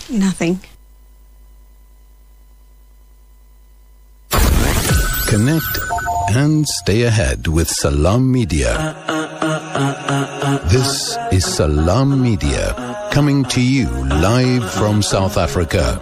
Nothing. Connect and stay ahead with Salam Media. This is Salam Media, coming to you live from South Africa.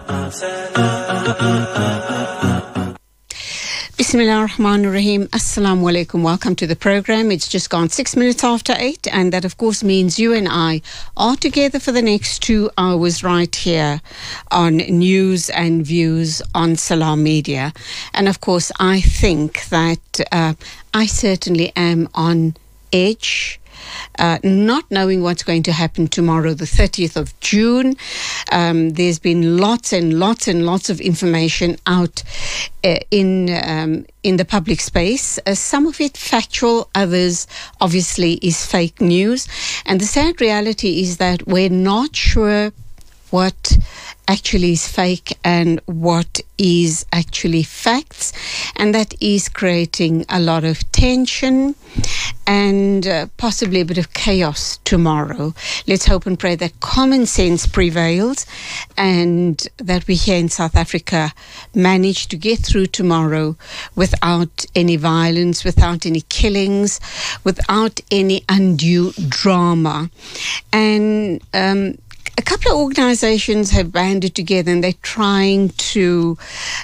Bismillah ar-Rahman ar-Rahim. Assalamu alaikum. Welcome to the program. It's just gone 6 minutes after 8, and that of course means you and I are together for the next 2 hours right here on News and Views on Salam Media. And of course I think that I certainly am on edge, not knowing what's going to happen tomorrow, the 30th of June. There's been lots and lots and lots of information out in the public space. Some of it factual, others obviously is fake news. And the sad reality is that we're not sure what actually is fake and what is actually facts, and that is creating a lot of tension and possibly a bit of chaos tomorrow. Let's hope and pray that common sense prevails and that we here in South Africa manage to get through tomorrow without any violence, without any killings, without any undue drama. And a couple of organizations have banded together and they're trying to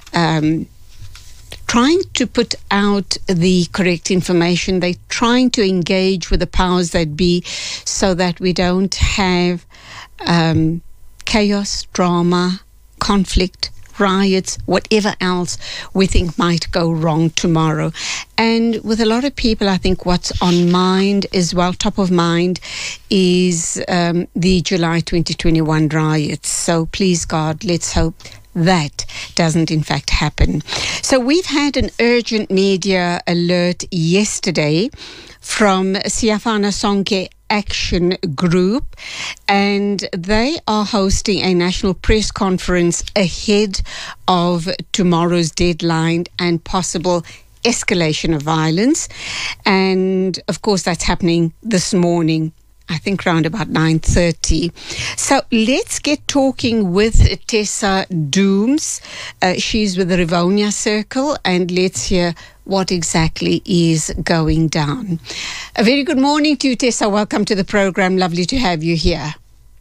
put out the correct information. They're trying to engage with the powers that be so that we don't have chaos, drama, conflict, riots, whatever else we think might go wrong tomorrow. And with a lot of people, I think what's on mind as well, top of mind, is the July 2021 riots. So please God, let's hope that doesn't in fact happen. So we've had an urgent media alert yesterday from Siafana Sonke Action Group, and they are hosting a national press conference ahead of tomorrow's deadline and possible escalation of violence. And of course that's happening this morning, I think around about 9:30. So let's get talking with Tessa Dooms. She's with the Rivonia Circle, and let's hear what exactly is going down. A very good morning to you, Tessa. Welcome to the program. Lovely to have you here.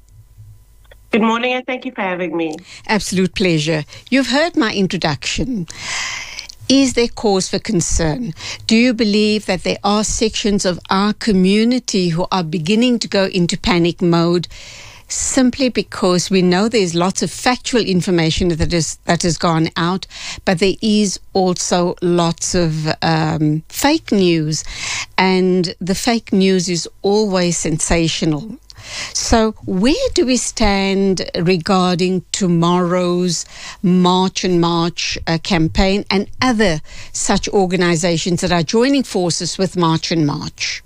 Good morning, and thank you for having me. Absolute pleasure. You've heard my introduction. Is there cause for concern? Do you believe that there are sections of our community who are beginning to go into panic mode simply because we know there's lots of factual information that has gone out, but there is also lots of fake news, and the fake news is always sensational. So where do we stand regarding tomorrow's March and March campaign and other such organizations that are joining forces with March and March?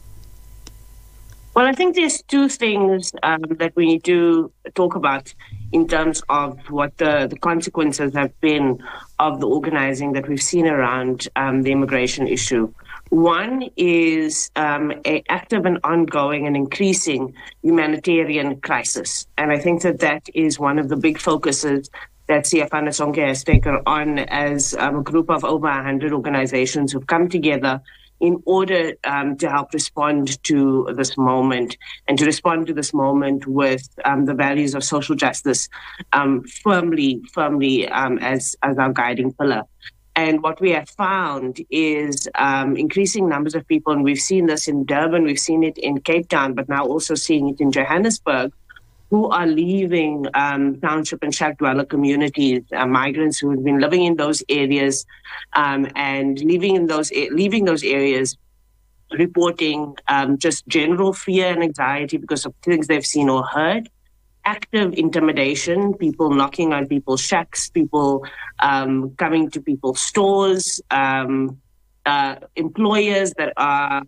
Well, I think there's two things that we need to talk about in terms of what the consequences have been of the organizing that we've seen around the immigration issue. One is an active and ongoing and increasing humanitarian crisis. And I think that is one of the big focuses that Siafana Sonke has taken on as a group of over 100 organizations who've come together in order to help respond to this moment, and to respond to this moment with the values of social justice firmly as our guiding pillar. And what we have found is increasing numbers of people, and we've seen this in Durban, we've seen it in Cape Town, but now also seeing it in Johannesburg, who are leaving township and shack dweller communities, migrants who have been living in those areas and leaving those areas, reporting just general fear and anxiety because of things they've seen or heard. Active intimidation, people knocking on people's shacks, people coming to people's stores, employers that are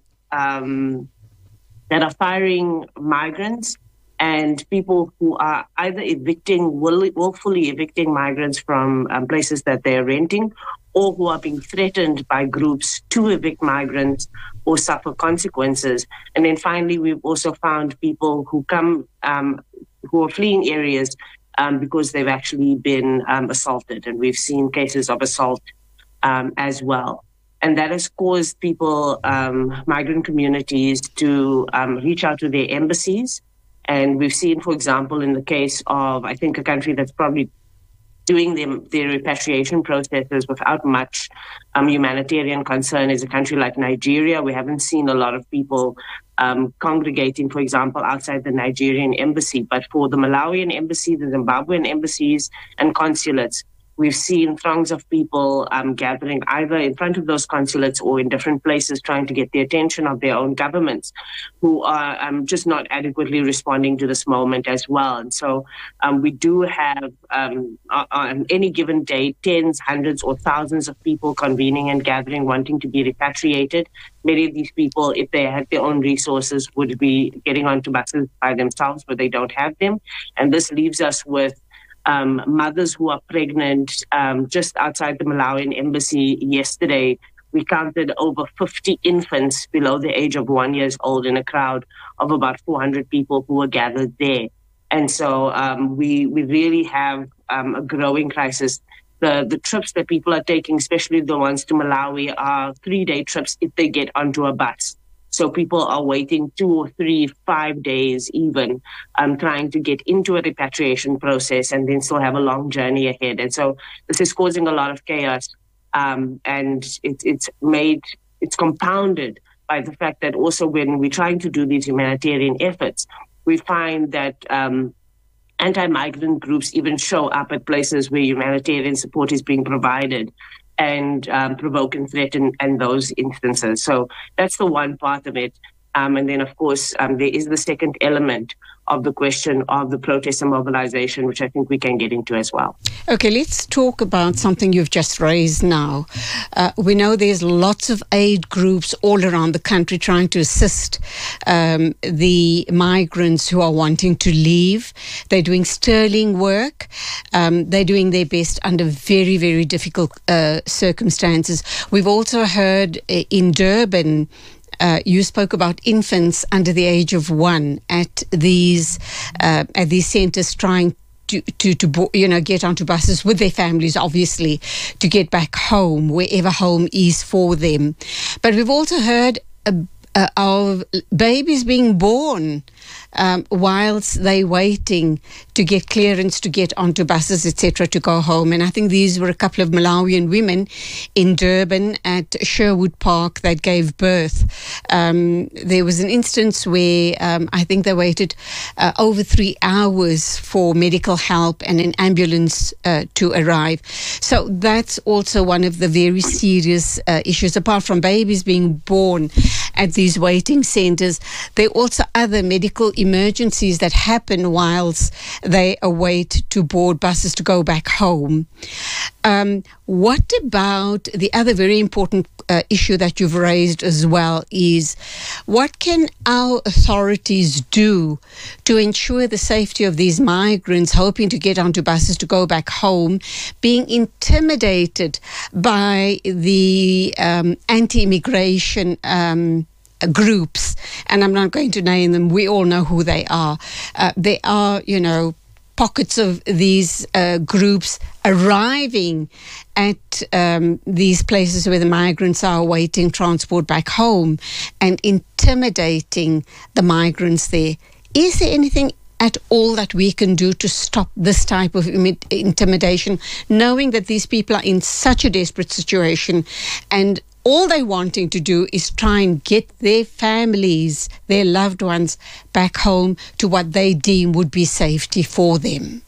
firing migrants, and people who are either willfully evicting migrants from places that they're renting, or who are being threatened by groups to evict migrants or suffer consequences. And then finally, we've also found people who come, who are fleeing areas because they've actually been assaulted. And we've seen cases of assault as well. And that has caused people, migrant communities, to reach out to their embassies. And we've seen, for example, in the case of, I think, a country that's probably doing their repatriation processes without much humanitarian concern is a country like Nigeria. We haven't seen a lot of people congregating, for example, outside the Nigerian embassy. But for the Malawian embassy, the Zimbabwean embassies and consulates, we've seen throngs of people gathering either in front of those consulates or in different places trying to get the attention of their own governments who are just not adequately responding to this moment as well. And so we do have on any given day, tens, hundreds or thousands of people convening and gathering, wanting to be repatriated. Many of these people, if they had their own resources, would be getting onto buses by themselves, but they don't have them. And this leaves us with mothers who are pregnant. Just outside the Malawian embassy yesterday, we counted over 50 infants below the age of 1 year old in a crowd of about 400 people who were gathered there. And so we really have a growing crisis. The trips that people are taking, especially the ones to Malawi, are 3-day trips if they get onto a bus. So people are waiting 2 or 3, 5 days even, trying to get into a repatriation process and then still have a long journey ahead. And so this is causing a lot of chaos. And it's compounded by the fact that also when we're trying to do these humanitarian efforts, we find that anti-migrant groups even show up at places where humanitarian support is being provided and provoke and threaten in those instances. So that's the one part of it. And then, of course, there is the second element of the question of the protest and mobilization, which I think we can get into as well. Okay, let's talk about something you've just raised now. We know there's lots of aid groups all around the country trying to assist the migrants who are wanting to leave. They're doing sterling work. They're doing their best under very, very difficult circumstances. We've also heard in Durban, you spoke about infants under the age of 1 at these centres trying to get onto buses with their families, obviously, to get back home, wherever home is for them. But we've also heard of babies being born whilst they're waiting to get clearance to get onto buses, etc., to go home. And I think these were a couple of Malawian women in Durban at Sherwood Park that gave birth. There was an instance where I think they waited over 3 hours for medical help and an ambulance to arrive. So that's also one of the very serious issues. Apart from babies being born at these waiting centres, there are also other medical emergencies that happen whilst they await to board buses to go back home. What about the other very important issue that you've raised as well is what can our authorities do to ensure the safety of these migrants hoping to get onto buses to go back home, being intimidated by the anti-immigration groups, and I'm not going to name them, we all know who they are. There are, pockets of these groups arriving at these places where the migrants are awaiting transport back home and intimidating the migrants there. Is there anything at all that we can do to stop this type of intimidation, knowing that these people are in such a desperate situation and all they're wanting to do is try and get their families, their loved ones, back home to what they deem would be safety for them?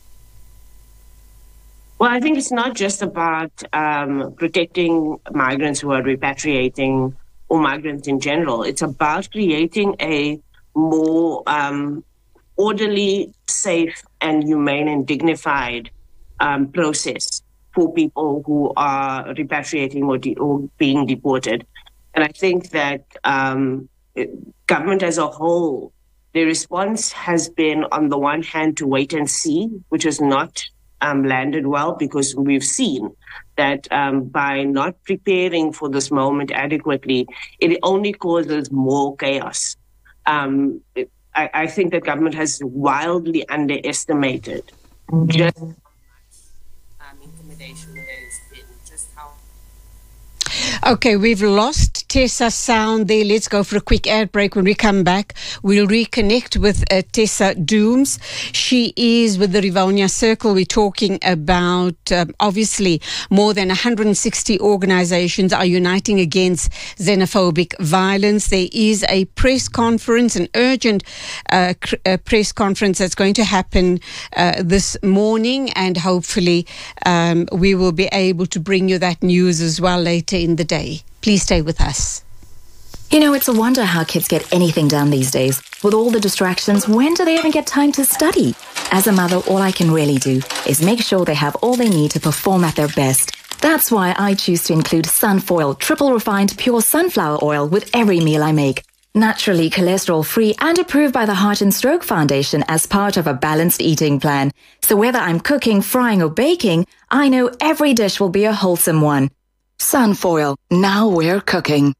Well, I think it's not just about protecting migrants who are repatriating or migrants in general. It's about creating a more orderly, safe, and humane and dignified process for people who are repatriating or being deported. And I think that government as a whole, the response has been, on the one hand, to wait and see, which has not landed well, because we've seen that by not preparing for this moment adequately, it only causes more chaos. I think that government has wildly underestimated just intimidation has been, just how. Okay, we've lost Tessa's sound there. Let's go for a quick ad break. When we come back, we'll reconnect with Tessa Dooms. She is with the Rivonia Circle. We're talking about, obviously, more than 160 organizations are uniting against xenophobic violence. There is a press conference, an urgent press conference that's going to happen this morning, and hopefully we will be able to bring you that news as well later in the day. Please stay with us. You know, it's a wonder how kids get anything done these days. With all the distractions, when do they even get time to study? As a mother, all I can really do is make sure they have all they need to perform at their best. That's why I choose to include Sunfoil triple refined pure sunflower oil with every meal I make. Naturally cholesterol-free and approved by the Heart and Stroke Foundation as part of a balanced eating plan. So whether I'm cooking, frying or baking, I know every dish will be a wholesome one. Sunfoil, now we're cooking.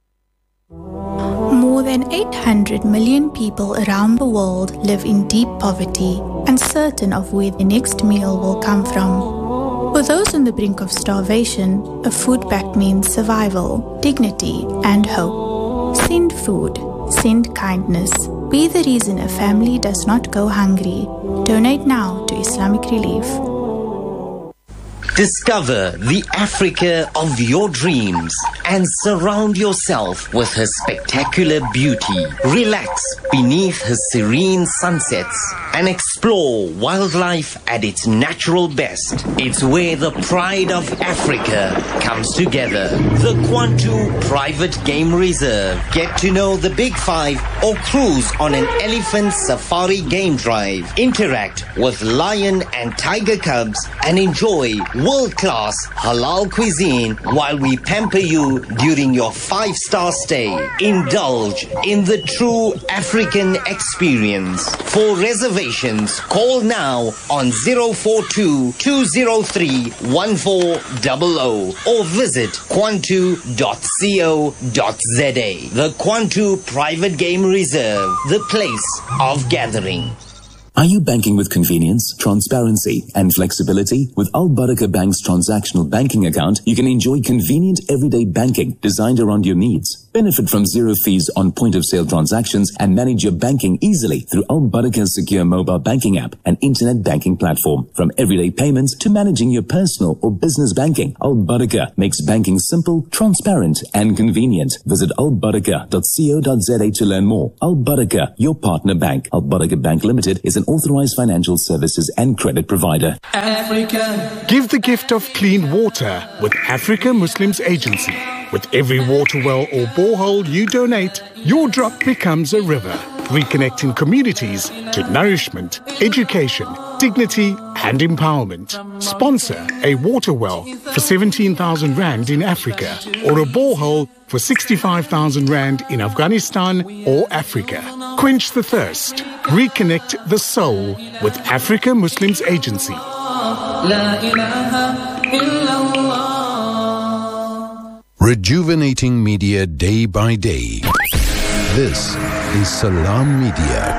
More than 800 million people around the world live in deep poverty, uncertain of where the next meal will come from. For those on the brink of starvation, a food pact means survival, dignity, and hope. Send food, send kindness. Be the reason a family does not go hungry. Donate now to Islamic Relief. Discover the Africa of your dreams and surround yourself with her spectacular beauty. Relax beneath her serene sunsets and explore wildlife at its natural best. It's where the pride of Africa comes together. The Kwantu Private Game Reserve. Get to know the Big Five or cruise on an elephant safari game drive. Interact with lion and tiger cubs and enjoy world-class halal cuisine while we pamper you during your 5-star stay. Indulge in the true African experience. For reservations, call now on 042-203-1400 or visit kwantu.co.za. The Kwantu Private Game Reserve, the place of gathering. Are you banking with convenience, transparency, and flexibility? With Al Barakah Bank's transactional banking account, you can enjoy convenient everyday banking designed around your needs. Benefit from zero fees on point-of-sale transactions and manage your banking easily through Al Barakah's secure mobile banking app and internet banking platform. From everyday payments to managing your personal or business banking, Al Barakah makes banking simple, transparent, and convenient. Visit albarakah.co.za to learn more. Al Barakah, your partner bank. Al Barakah Bank Limited is an authorized financial services and credit provider. Africa. Give the gift of clean water with Africa Muslims Agency. With every water well or borehole you donate, your drop becomes a river, reconnecting communities to nourishment, education, dignity and empowerment. Sponsor a water well for 17,000 Rand in Africa or a borehole for 65,000 Rand in Afghanistan or Africa. Quench the thirst. Reconnect the soul with Africa Muslims Agency. Rejuvenating media day by day. This is Salam Media.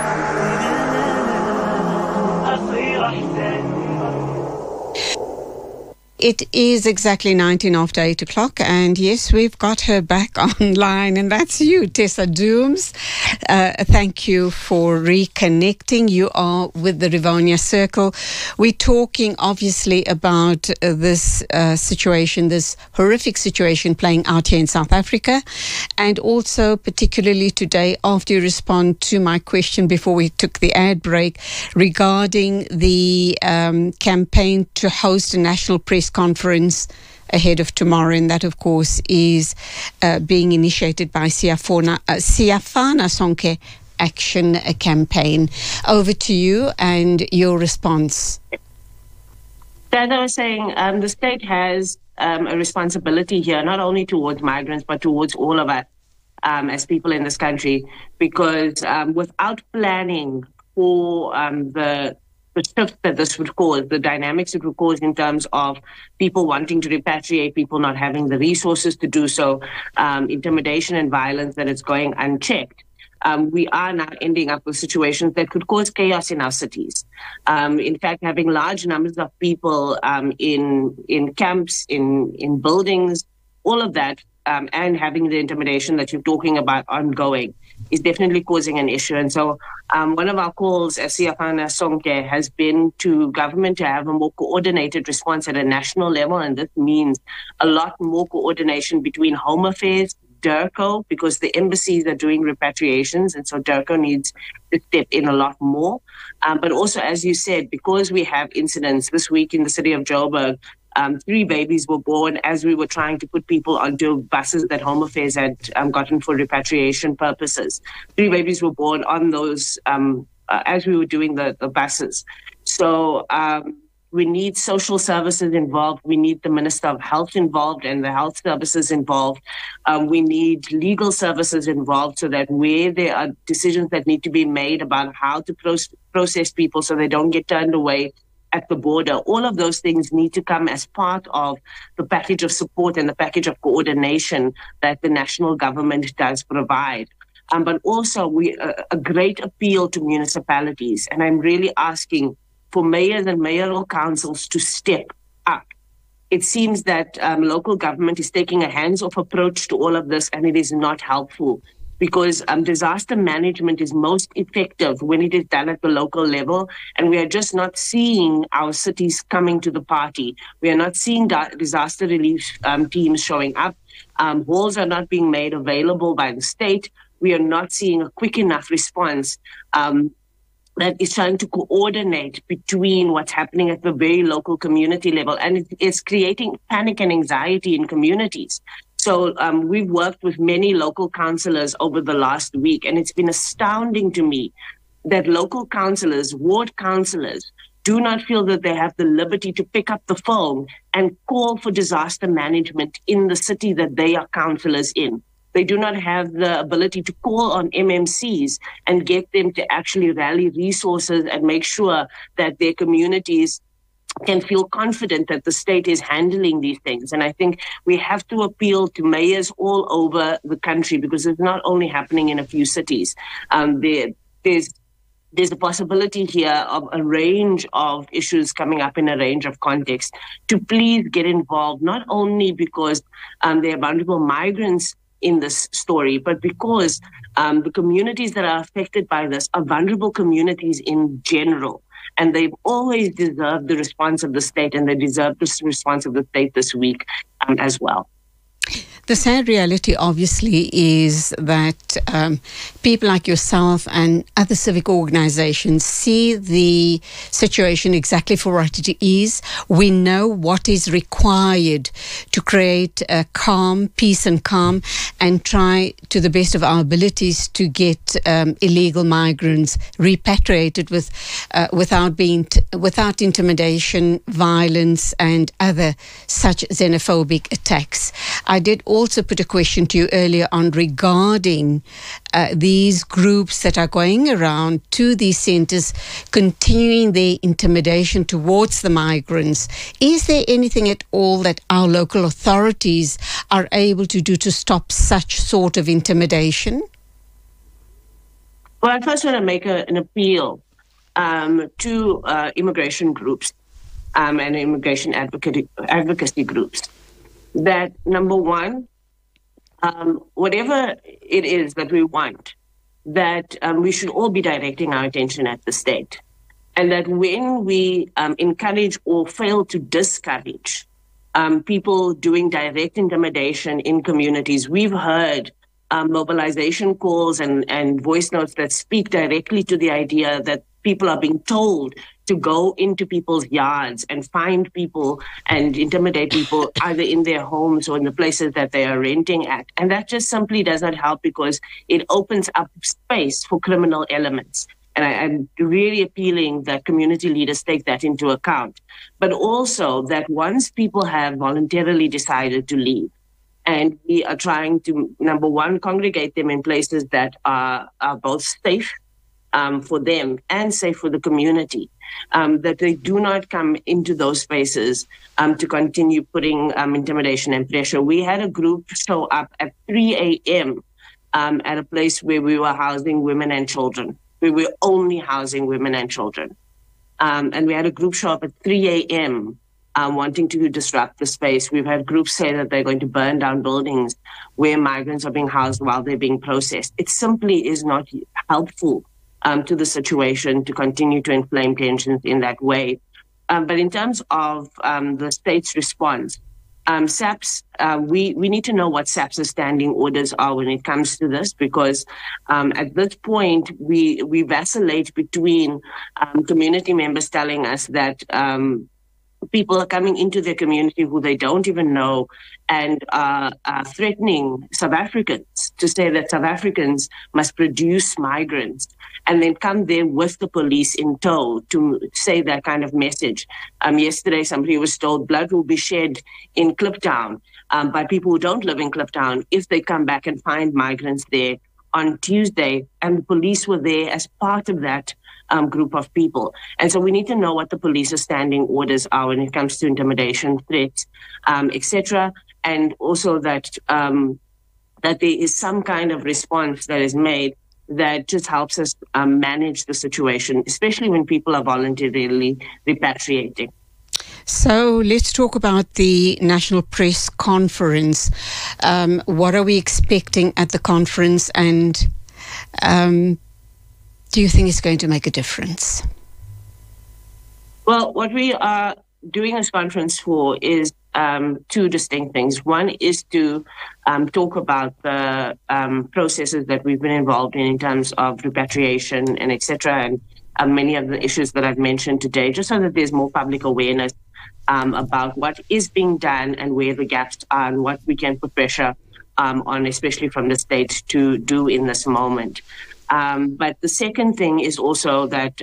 It is exactly 19 after 8 o'clock, and yes, we've got her back online, and that's you, Tessa Dooms. Thank you for reconnecting. You are with the Rivonia Circle. We're talking, obviously, about this situation, this horrific situation playing out here in South Africa, and also particularly today, after you respond to my question before we took the ad break regarding the campaign to host a national press conference ahead of tomorrow, and that of course is being initiated by Siafana Sonke Action Campaign. Over to you and your response. As I was saying, the state has a responsibility here, not only towards migrants but towards all of us as people in this country, because without planning for the shift that this would cause, the dynamics it would cause in terms of people wanting to repatriate, people not having the resources to do so, intimidation and violence that is going unchecked. we are now ending up with situations that could cause chaos in our cities. In fact, having large numbers of people in camps, in buildings, all of that, and having the intimidation that you're talking about ongoing is definitely causing an issue. And so one of our calls as Siafana Sonke has been to government to have a more coordinated response at a national level. And this means a lot more coordination between Home Affairs, DIRCO, because the embassies are doing repatriations. And so DIRCO needs to step in a lot more. But also, as you said, because we have incidents this week in the city of Joburg, 3 babies were born as we were trying to put people onto buses that Home Affairs had gotten for repatriation purposes. 3 babies were born on those as we were doing the buses. So we need social services involved. We need the Minister of Health involved and the health services involved. We need legal services involved so that where there are decisions that need to be made about how to process people so they don't get turned away at the border, all of those things need to come as part of the package of support and the package of coordination that the national government does provide. But also a great appeal to municipalities. And I'm really asking for mayors and mayoral councils to step up. It seems that local government is taking a hands-off approach to all of this, and it is not helpful. Because disaster management is most effective when it is done at the local level. And we are just not seeing our cities coming to the party. We are not seeing disaster relief teams showing up. Halls are not being made available by the state. We are not seeing a quick enough response that is trying to coordinate between what's happening at the very local community level. And it's creating panic and anxiety in communities. So we've worked with many local councillors over the last week, and it's been astounding to me that local councillors, ward councillors, do not feel that they have the liberty to pick up the phone and call for disaster management in the city that they are councillors in. They do not have the ability to call on MMCs and get them to actually rally resources and make sure that their communities can feel confident that the state is handling these things. And I think we have to appeal to mayors all over the country because it's not only happening in a few cities. There's a possibility here of a range of issues coming up in a range of contexts to please get involved, not only because there are vulnerable migrants in this story, but because the communities that are affected by this are vulnerable communities in general. And they've always deserved the response of the state, and they deserve the response of the state this week as well. The sad reality, obviously, is that people like yourself and other civic organizations see the situation exactly for what it is. We know what is required to create peace and calm, and try to the best of our abilities to get illegal migrants repatriated without intimidation, violence, and other such xenophobic attacks. I did also put a question to you earlier on regarding these groups that are going around to these centres, continuing their intimidation towards the migrants. Is there anything at all that our local authorities are able to do to stop such sort of intimidation? Well, I first want to make an appeal to immigration groups and immigration advocacy groups. That number one, whatever it is that we want, that we should all be directing our attention at the state. And that when we encourage or fail to discourage people doing direct intimidation in communities, we've heard mobilization calls and voice notes that speak directly to the idea that people are being told to go into people's yards and find people and intimidate people either in their homes or in the places that they are renting at. And that just simply does not help because it opens up space for criminal elements. And I'm really appealing that community leaders take that into account. But also that once people have voluntarily decided to leave, and we are trying to, number one, congregate them in places that are both safe for them and safe for the community, that they do not come into those spaces to continue putting intimidation and pressure. We had a group show up at 3 a.m. at a place where we were housing women and children. We were only housing women and children. And we had a group show up at 3 a.m. Wanting to disrupt the space. We've had groups say that they're going to burn down buildings where migrants are being housed while they're being processed. It simply is not helpful to the situation to continue to inflame tensions in that way. But in terms of the state's response, SAPS, we need to know what SAPS's standing orders are when it comes to this, because at this point, we vacillate between community members telling us that people are coming into their community who they don't even know and are threatening South Africans to say that South Africans must produce migrants, and then come there with the police in tow to say that kind of message. Yesterday, somebody was told blood will be shed in Kliptown by people who don't live in Kliptown if they come back and find migrants there on Tuesday, and the police were there as part of that group of people. And so we need to know what the police's standing orders are when it comes to intimidation, threats, etc., and also that that there is some kind of response that is made that just helps us manage the situation, especially when people are voluntarily repatriating. So let's talk about the National Press Conference. What are we expecting at the conference, and do you think it's going to make a difference? Well, what we are doing this conference for is two distinct things. One is to talk about the processes that we've been involved in terms of repatriation and et cetera, and many of the issues that I've mentioned today, just so that there's more public awareness about what is being done and where the gaps are and what we can put pressure on, especially from the state, to do in this moment. But the second thing is also that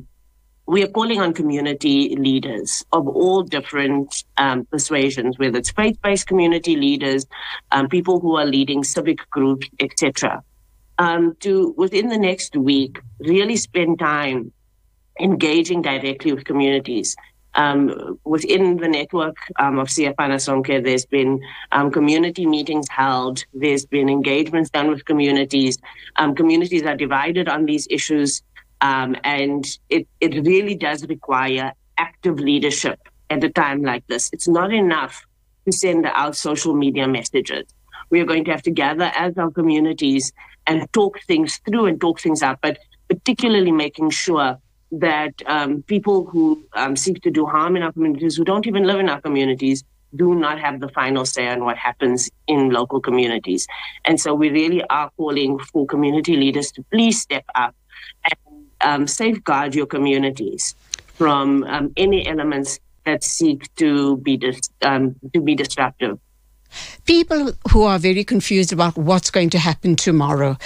we are calling on community leaders of all different persuasions, whether it's faith-based community leaders, people who are leading civic groups, etc., to, within the next week, really spend time engaging directly with communities. Within the network of Siafana Sonke, there's been community meetings held. There's been engagements done with communities. Communities are divided on these issues, and it really does require active leadership at a time like this. It's not enough to send out social media messages. We are going to have to gather as our communities and talk things through and talk things out, but particularly making sure that people who seek to do harm in our communities, who don't even live in our communities, do not have the final say on what happens in local communities. And so we really are calling for community leaders to please step up and safeguard your communities from any elements that seek to be disruptive. People who are very confused about what's going to happen tomorrow,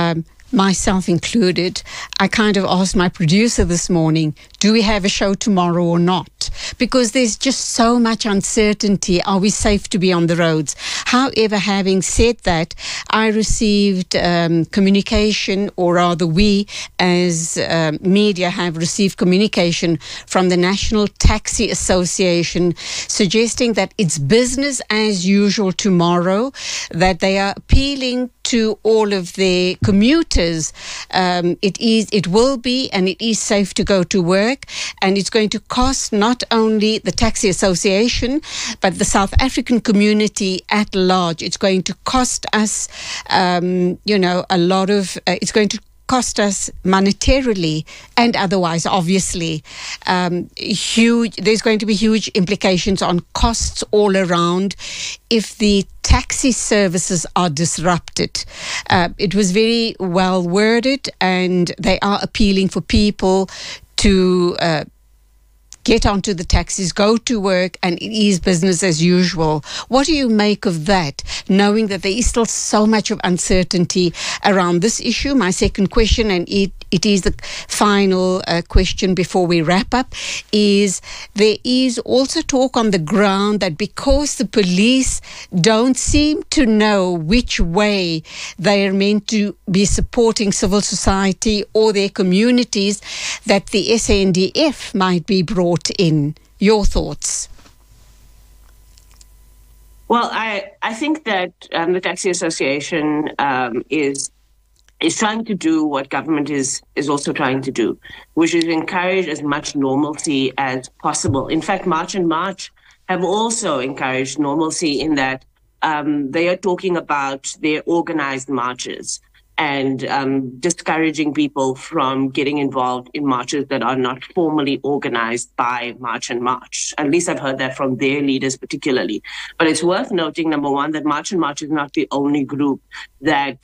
myself included, I kind of asked my producer this morning, do we have a show tomorrow or not? Because there's just so much uncertainty. Are we safe to be on the roads? However, having said that, I received communication, or rather we as media have received communication from the National Taxi Association suggesting that it's business as usual tomorrow, that they are appealing to all of their commuters. It will be and it is safe to go to work, and it's going to cost not only the Taxi Association but the South African community at large. It's going to cost us a lot of it's going to cost us monetarily and otherwise, obviously. There's going to be huge implications on costs all around if the taxi services are disrupted. It was very well worded, and they are appealing for people to get onto the taxis, go to work, and it is business as usual. What do you make of that, knowing that there is still so much of uncertainty around this issue? My second question, and it is the final question before we wrap up, is there is also talk on the ground that because the police don't seem to know which way they are meant to be supporting civil society or their communities, that the SANDF might be brought in. Your thoughts? Well, I think that the Taxi Association is trying to do what government is also trying to do, which is encourage as much normalcy as possible. In fact, March and March have also encouraged normalcy in that they are talking about their organized marches and discouraging people from getting involved in marches that are not formally organized by March and March. At least I've heard that from their leaders particularly. But it's worth noting, number one, that March and March is not the only group that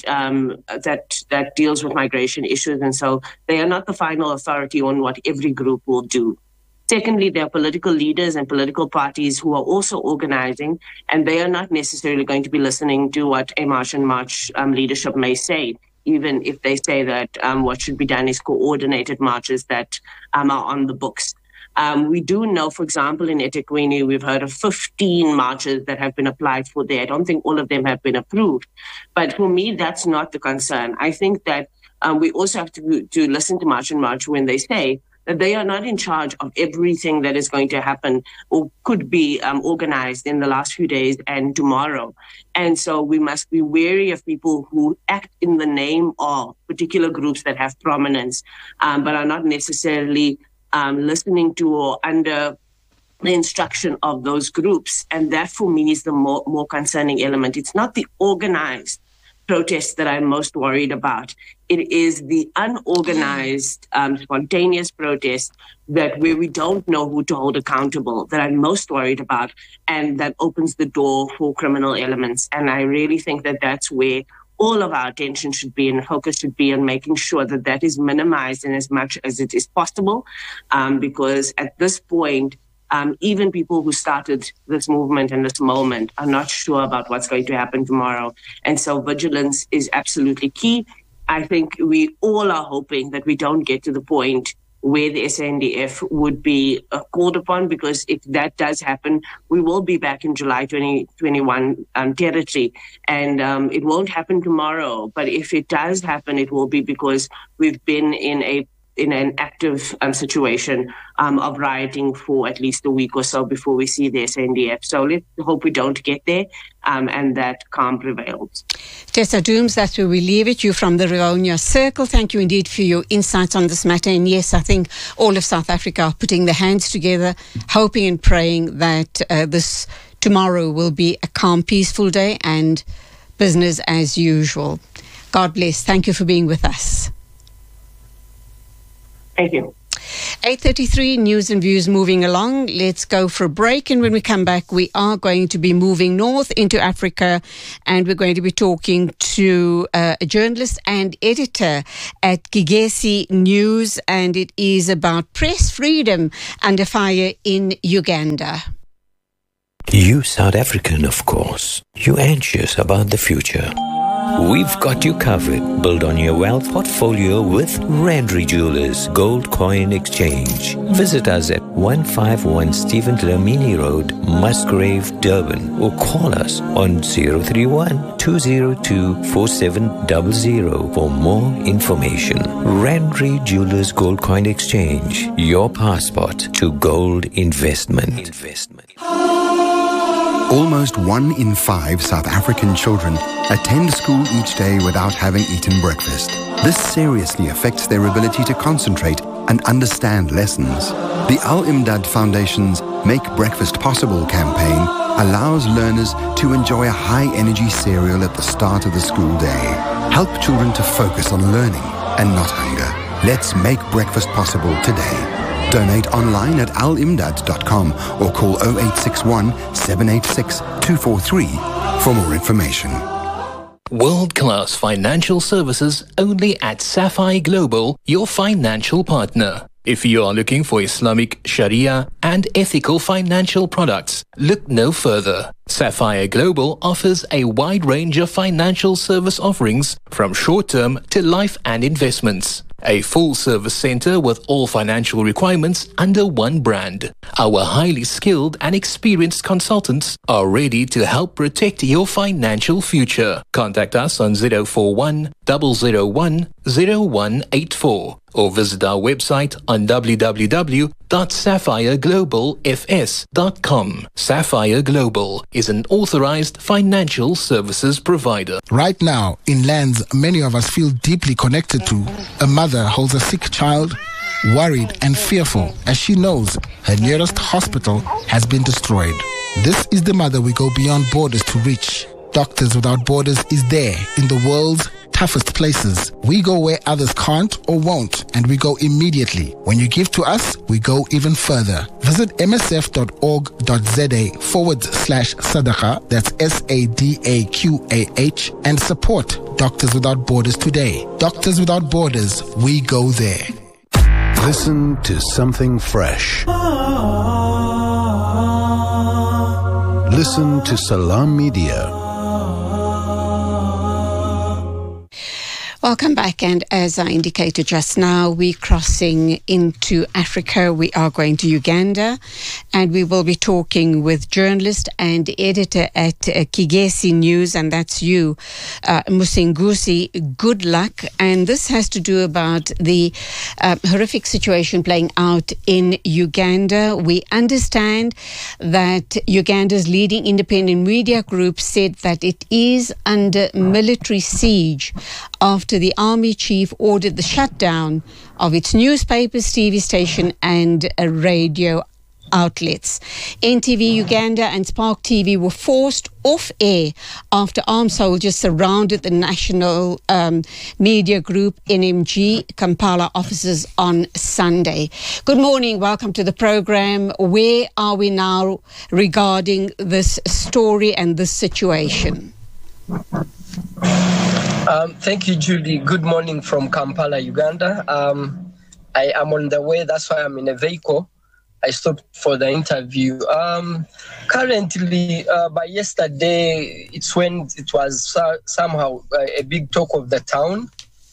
that deals with migration issues. And so they are not the final authority on what every group will do. Secondly, there are political leaders and political parties who are also organizing, and they are not necessarily going to be listening to what a March and March leadership may say, even if they say that what should be done is coordinated marches that are on the books. We do know, for example, in eThekwini, we've heard of 15 marches that have been applied for there. I don't think all of them have been approved. But for me, that's not the concern. I think that we also have to listen to March and March when they say that they are not in charge of everything that is going to happen or could be organized in the last few days and tomorrow. And so we must be wary of people who act in the name of particular groups that have prominence, but are not necessarily listening to or under the instruction of those groups. And that for me is the more concerning element. It's not the organized protests that I'm most worried about. It is the unorganized, spontaneous protests where we don't know who to hold accountable that I'm most worried about, and that opens the door for criminal elements. And I really think that that's where all of our attention should be and focus should be on making sure that that is minimized in as much as it is possible, because at this point, even people who started this movement and this moment are not sure about what's going to happen tomorrow. And so vigilance is absolutely key. I think we all are hoping that we don't get to the point where the SANDF would be called upon, because if that does happen, we will be back in July 2021 territory. And it won't happen tomorrow. But if it does happen, it will be because we've been in an active situation of rioting for at least a week or so before we see the SANDF. So let's hope we don't get there and that calm prevails. Tessa Dooms, that's where we leave it. You from the Rivonia Circle. Thank you indeed for your insights on this matter. And yes, I think all of South Africa are putting their hands together, hoping and praying that this tomorrow will be a calm, peaceful day and business as usual. God bless. Thank you for being with us. Thank you. 8:33 News and Views moving along. Let's go for a break, and when we come back, we are going to be moving north into Africa, and we're going to be talking to a journalist and editor at Gigesi News, and it is about press freedom under fire in Uganda. You South African, of course. You anxious about the future. We've got you covered. Build on your wealth portfolio with Randry Jewelers Gold Coin Exchange. Visit us at 151 Stephen Dlamini Road, Musgrave, Durban, or call us on 031-202-4700 for more information. Randry Jewelers Gold Coin Exchange. Your passport to gold investment. Almost 1 in 5 South African children attend school each day without having eaten breakfast. This seriously affects their ability to concentrate and understand lessons. The Al-Imdad Foundation's Make Breakfast Possible campaign allows learners to enjoy a high-energy cereal at the start of the school day. Help children to focus on learning and not hunger. Let's make breakfast possible today. Donate online at alimdad.com or call 0861 786 243 for more information. World-class financial services only at Sapphire Global, your financial partner. If you are looking for Islamic, Sharia and ethical financial products, look no further. Sapphire Global offers a wide range of financial service offerings from short-term to life and investments. A full-service center with all financial requirements under one brand. Our highly skilled and experienced consultants are ready to help protect your financial future. Contact us on 041 001 0184 or visit our website on www.sapphireglobalfs.com. Sapphire Global is an authorized financial services provider. Right now, in lands many of us feel deeply connected to, a mother holds a sick child, worried and fearful as she knows her nearest hospital has been destroyed. This is the mother we go beyond borders to reach. Doctors Without Borders is there in the world's toughest places. We go where others can't or won't, and we go immediately. When you give to us, we go even further. Visit msf.org.za/sadaqa, that's SADAQAH, and support Doctors Without Borders today. Doctors Without Borders, we go there. Listen to something fresh. Listen to Salam Media. Welcome back, and as I indicated just now, we're crossing into Africa. We are going to Uganda, and we will be talking with journalist and editor at Kigesi News, and that's you, Musingusi. Good luck. And this has to do about the horrific situation playing out in Uganda. We understand that Uganda's leading independent media group said that it is under military siege after the army chief ordered the shutdown of its newspapers, TV station and radio outlets. NTV Uganda and Spark TV were forced off air after armed soldiers surrounded the national media group NMG Kampala offices on Sunday. Good morning, welcome to the program. Where are we now regarding this story and this situation? Thank you, Julie. Good morning from Kampala, Uganda. I am on the way, that's why I'm in a vehicle. I stopped for the interview. Currently, by yesterday, it's when it was somehow a big talk of the town.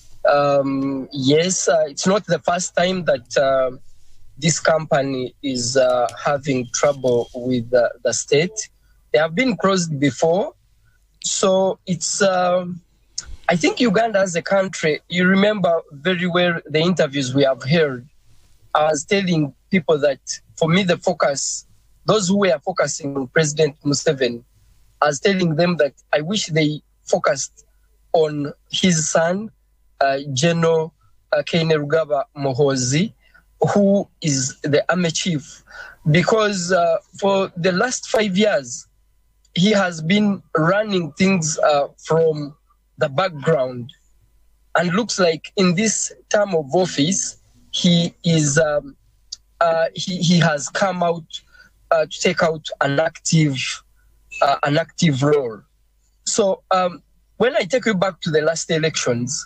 Yes, it's not the first time that this company is having trouble with the state. They have been closed before. So it's, I think Uganda as a country, you remember very well the interviews we have heard. I was telling people that for me, the focus, those who were focusing on President Museveni, I was telling them that I wish they focused on his son, General Kainerugaba Muhoozi, who is the army chief, because for the last 5 years, he has been running things from the background, and looks like in this term of office, he is he has come out to take out an active role. So when I take you back to the last elections,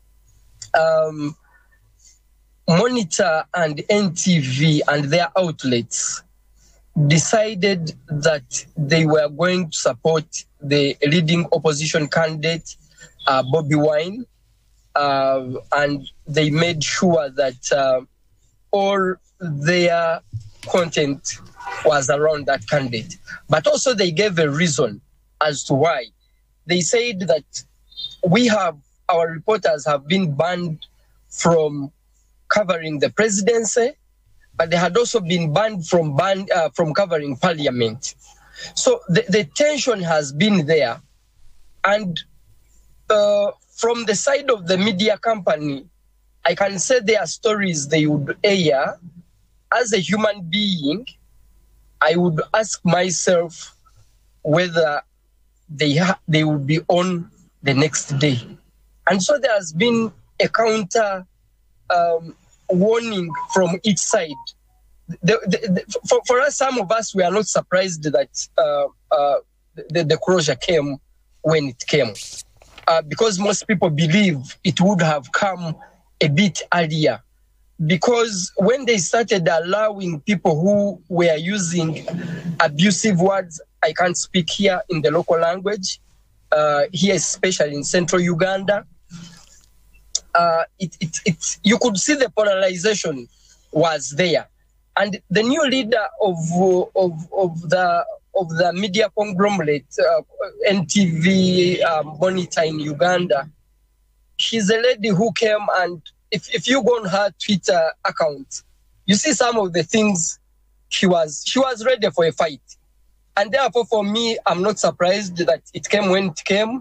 Monitor and NTV and their outlets decided that they were going to support the leading opposition candidate, Bobby Wine, and they made sure that all their content was around that candidate. But also they gave a reason as to why. They said that our reporters have been banned from covering the presidency, but they had also been banned from covering parliament. So the tension has been there. And from the side of the media company, I can say their stories they would air. As a human being, I would ask myself whether they would be on the next day. And so there has been a counter warning from each side. For us, some of us, we are not surprised that the closure came when it came, because most people believe it would have come a bit earlier. Because when they started allowing people who were using abusive words, I can't speak here in the local language, here especially in central Uganda, you could see the polarization was there. And the new leader of the media conglomerate, NTV Monitor in Uganda, she's a lady who came, and if you go on her Twitter account, you see some of the things she was ready for a fight. And therefore, for me, I'm not surprised that it came when it came.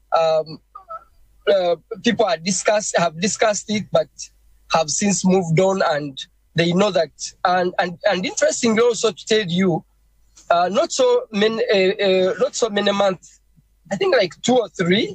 People have discussed it, but have since moved on, and they know that. And interestingly, also to tell you, not so many months, I think like 2 or 3,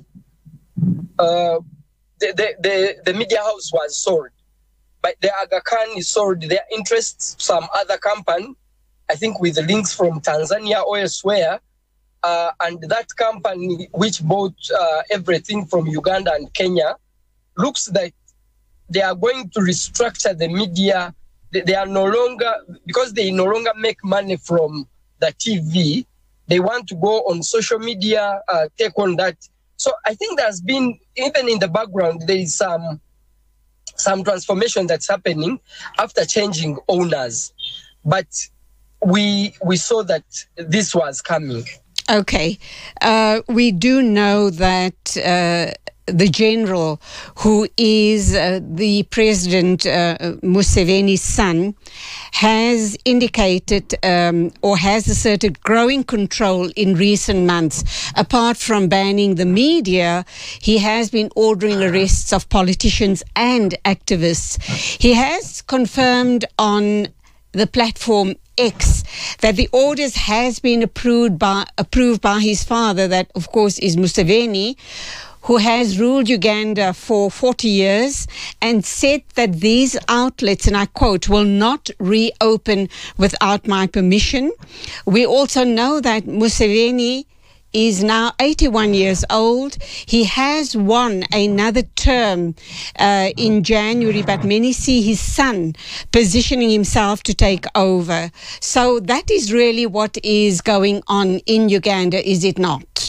the media house was sold. But the Aga Khan is sold their interests to some other company, I think with links from Tanzania or elsewhere. And that company, which bought everything from Uganda and Kenya, looks like they are going to restructure the media. They are no longer, because they no longer make money from the TV, they want to go on social media, take on that. So I think there's been, even in the background, there is some transformation that's happening after changing owners. But we saw that this was coming. Okay. We do know that the general, who is the President Museveni's son, has indicated or has asserted growing control in recent months. Apart from banning the media, he has been ordering arrests of politicians and activists. He has confirmed on the platform X that the orders has been approved by his father, that of course is Museveni, who has ruled Uganda for 40 years, and said that these outlets, and I quote, will not reopen without my permission. We also know that Museveni is now 81 years old. He has won another term in January, but many see his son positioning himself to take over. So that is really what is going on in Uganda, is it not?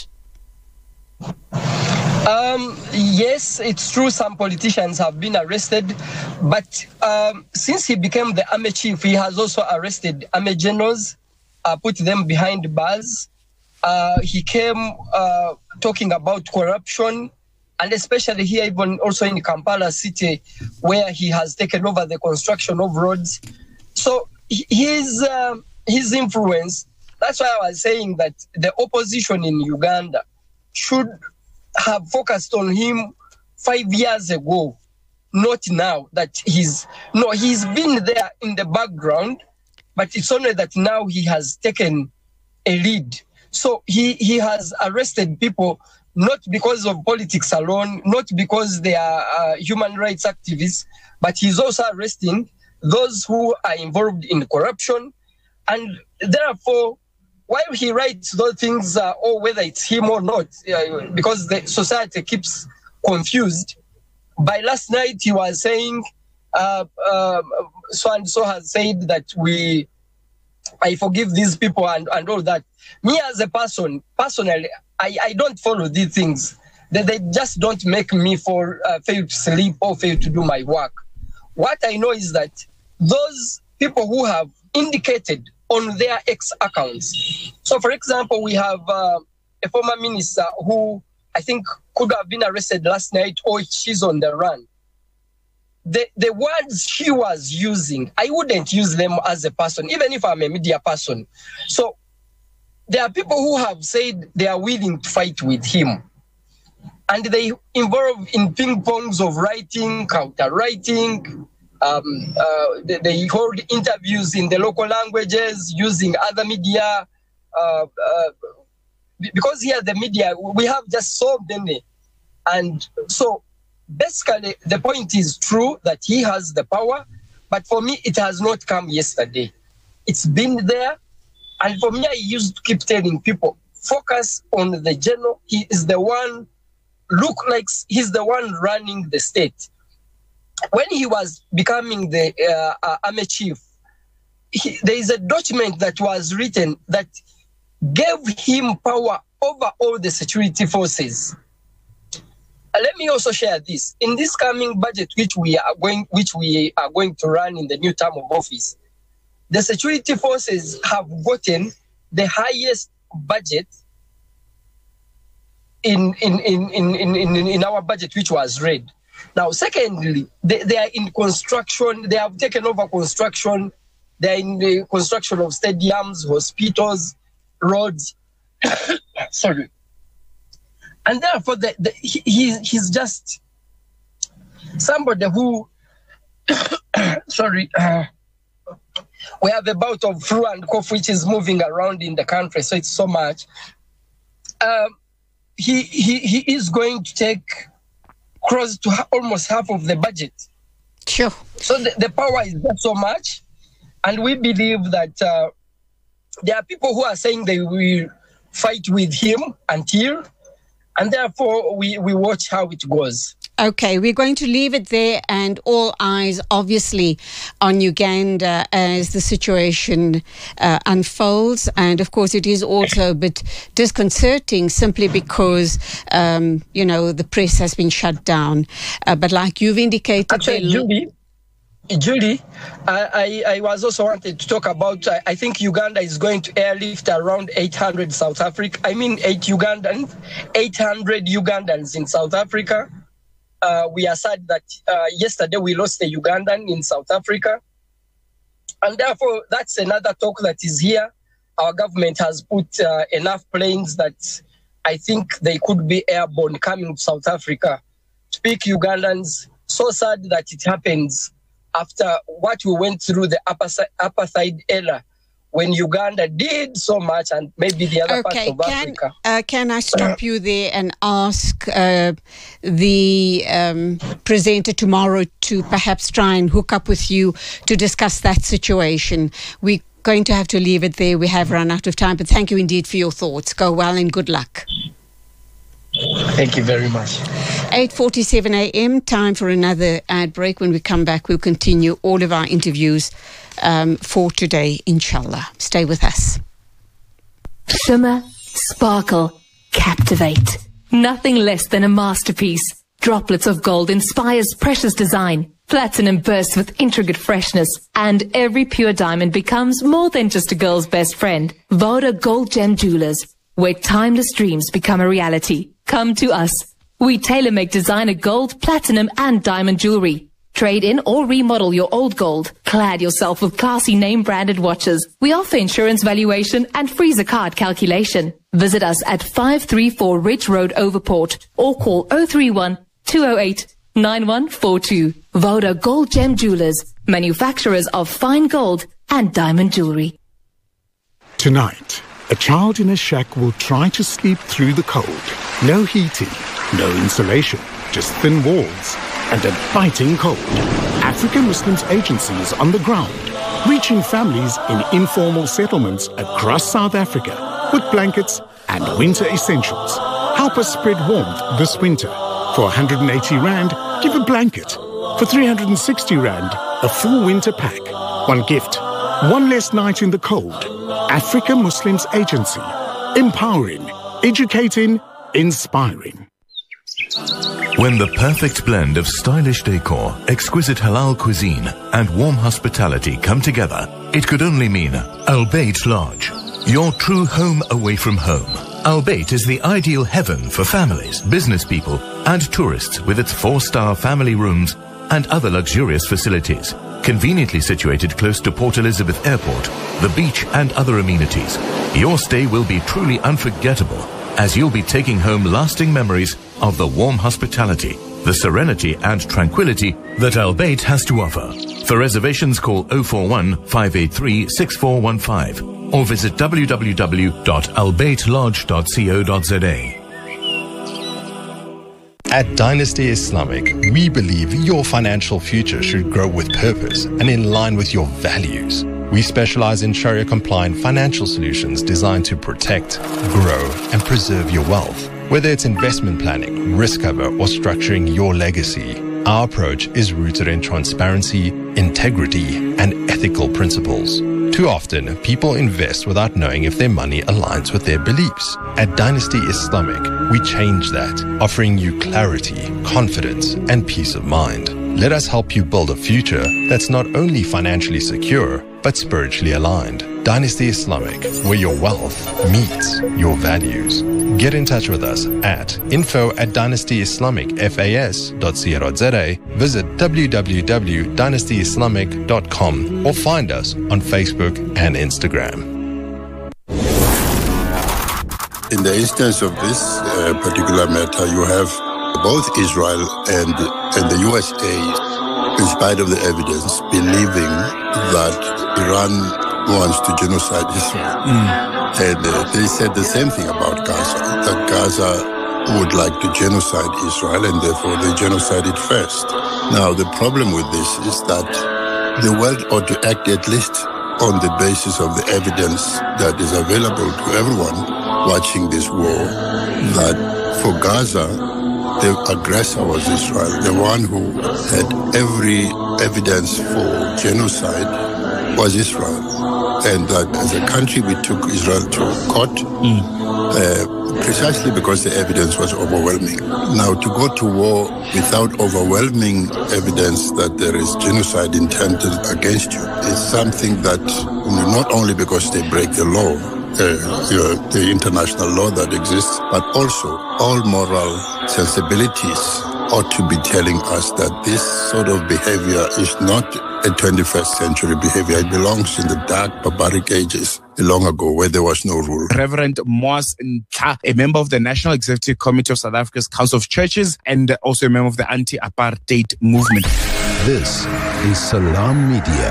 Yes, it's true some politicians have been arrested, but since he became the army chief, he has also arrested army generals, put them behind bars. He came talking about corruption, and especially here, even also in Kampala city, where he has taken over the construction of roads. So his influence, that's why I was saying that the opposition in Uganda should have focused on him 5 years ago, not now. That he's been there in the background, but it's only that now he has taken a lead. So he has arrested people not because of politics alone, not because they are human rights activists, but he's also arresting those who are involved in corruption. And therefore, while he writes those things, or whether it's him or not, because the society keeps confused, by last night he was saying, so and so has said that I forgive these people and all that. Me as a person, personally, I don't follow these things. They just don't make me fail to sleep or fail to do my work. What I know is that those people who have indicated on their X accounts. So, for example, we have a former minister who I think could have been arrested last night, or she's on the run. The words she was using, I wouldn't use them as a person, even if I'm a media person. So there are people who have said they are willing to fight with him. And they involve in ping-pongs of writing, counter-writing. They hold interviews in the local languages using other media. Because here the media, we have just so many. And so basically, the point is true that he has the power, but for me, it has not come yesterday. It's been there. And for me, I used to keep telling people, focus on the general. He is the one, look like he's the one running the state. When he was becoming the army chief, there is a document that was written that gave him power over all the security forces. Let me also share this. In this coming budget, which we are going to run in the new term of office, the security forces have gotten the highest budget in our budget, which was read. Now, secondly, they are in construction. They have taken over construction. They are in the construction of stadiums, hospitals, roads. Sorry. And therefore, he's just somebody who, sorry, we have a bout of flu and cough which is moving around in the country, so it's so much. He is going to take close to almost half of the budget. Sure. So the power is not so much, and we believe that there are people who are saying they will fight with him until, and therefore we watch how it goes. Okay, we're going to leave it there, and all eyes obviously on Uganda as the situation unfolds. And of course, it is also a bit disconcerting simply because, the press has been shut down. But like you've indicated... Actually, Julie, I was also wanted to talk about, I think Uganda is going to airlift around 800 South Africa. 800 Ugandans in South Africa. We are sad that yesterday we lost a Ugandan in South Africa. And therefore, that's another talk that is here. Our government has put enough planes that I think they could be airborne coming to South Africa. Speak Ugandans, so sad that it happens after what we went through, the apartheid era, when Uganda did so much, and maybe the other parts of Africa. Can I stop you there and ask the presenter tomorrow to perhaps try and hook up with you to discuss that situation? We're going to have to leave it there. We have run out of time, but thank you indeed for your thoughts. Go well and good luck. Thank you very much. 8:47 a.m. Time for another ad break. When we come back, we'll continue all of our interviews for today, inshallah. Stay with us. Shimmer, sparkle, captivate. Nothing less than a masterpiece. Droplets of gold inspires precious design. Platinum bursts with intricate freshness. And every pure diamond becomes more than just a girl's best friend. Voda Gold Gem Jewelers, where timeless dreams become a reality. Come to us. We tailor-make designer gold, platinum and diamond jewelry. Trade in or remodel your old gold. Clad yourself with classy name-branded watches. We offer insurance valuation and freezer card calculation. Visit us at 534 Ridge Road, Overport, or call 031-208-9142. Voda Gold Gem Jewelers, manufacturers of fine gold and diamond jewelry. Tonight, a child in a shack will try to sleep through the cold. No heating, no insulation, just thin walls and a biting cold. African Muslims Agency is on the ground, reaching families in informal settlements across South Africa with blankets and winter essentials. Help us spread warmth this winter. For 180 Rand, give a blanket. For 360 Rand, a full winter pack. One gift, one less night in the cold. African Muslims Agency. Empowering, educating, inspiring. When the perfect blend of stylish decor, exquisite halal cuisine, and warm hospitality come together, it could only mean Al Bayt Lodge, your true home away from home. Al Bayt is the ideal heaven for families, business people, and tourists with its 4-star family rooms and other luxurious facilities. Conveniently situated close to Port Elizabeth Airport, the beach and other amenities, your stay will be truly unforgettable as you'll be taking home lasting memories of the warm hospitality, the serenity and tranquility that Al Bayt has to offer. For reservations, call 041-583-6415 or visit www.albaytlodge.co.za. At Dynasty Islamic, we believe your financial future should grow with purpose and in line with your values. We specialize in Sharia-compliant financial solutions designed to protect, grow, and preserve your wealth. Whether it's investment planning, risk cover, or structuring your legacy, our approach is rooted in transparency, integrity, and ethical principles. Too often, people invest without knowing if their money aligns with their beliefs. At Dynasty Islamic, we change that, offering you clarity, confidence, and peace of mind. Let us help you build a future that's not only financially secure, but spiritually aligned. Dynasty Islamic, where your wealth meets your values. Get in touch with us at info@dynastyislamicfas.co.za, visit www.dynastyislamic.com or find us on Facebook and Instagram. In the instance of this particular matter, you have both Israel and the USA, in spite of the evidence, believing that Iran wants to genocide Israel. And they said the same thing about Gaza, that Gaza would like to genocide Israel and therefore they genocided first. Now, the problem with this is that the world ought to act at least on the basis of the evidence that is available to everyone watching this war, that for Gaza, the aggressor was Israel. The one who had every evidence for genocide was Israel. And that as a country, we took Israel to court precisely because the evidence was overwhelming. Now, to go to war without overwhelming evidence that there is genocide intended against you is something that, not only because they break the law, the international law that exists, but also all moral sensibilities ought to be telling us that this sort of behavior is not a 21st century behavior. It belongs in the dark barbaric ages long ago where there was no rule. Reverend Moas Ntla, a member of the National Executive Committee of South Africa's Council of Churches and also a member of the anti-apartheid movement. This is Salam Media.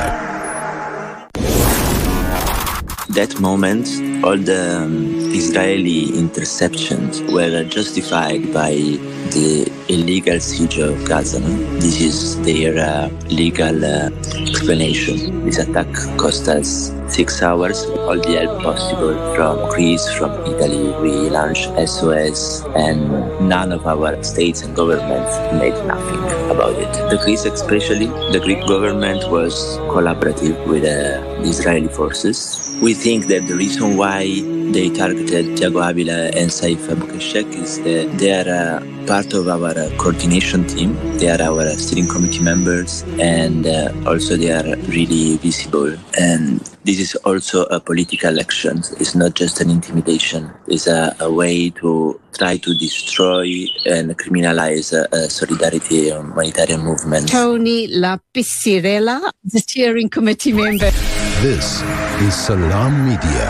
That moment, all the Israeli interceptions were justified by the illegal siege of Gaza. This is their legal explanation. This attack cost us 6 hours, all the help possible from Greece, from Italy. We launched SOS and none of our states and governments made nothing about it. The Greece especially, the Greek government was collaborative with the Israeli forces. We think that the reason why they targeted Thiago Avila and Saif Abukashek is that they are part of our coordination team. They are our steering committee members and also they are really visible. And this is also a political action. It's not just an intimidation. It's a way to try to destroy and criminalize solidarity and humanitarian movement. Tony Lapisirela, the steering committee member. This is Salam Media.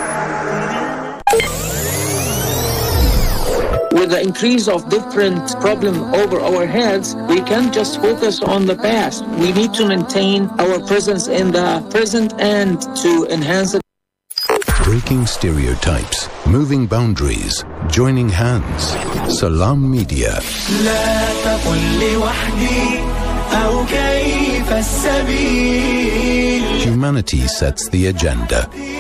With the increase of different problems over our heads, we can't just focus on the past. We need to maintain our presence in the present and to enhance it. Breaking stereotypes, moving boundaries, joining hands. Salam Media. Humanity sets the agenda.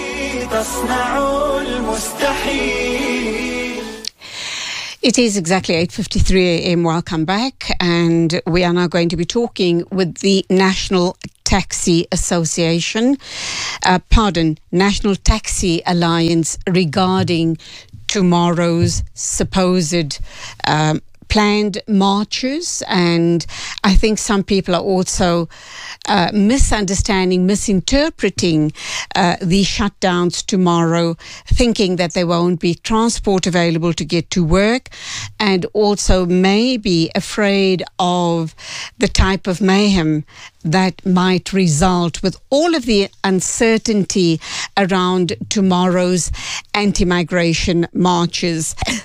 It is exactly 8:53 a.m. Welcome back. And we are now going to be talking with the National Taxi Association, National Taxi Alliance regarding tomorrow's supposed planned marches. And I think some people are also misinterpreting the shutdowns tomorrow, thinking that there won't be transport available to get to work, and also maybe afraid of the type of mayhem that might result with all of the uncertainty around tomorrow's anti-migration marches.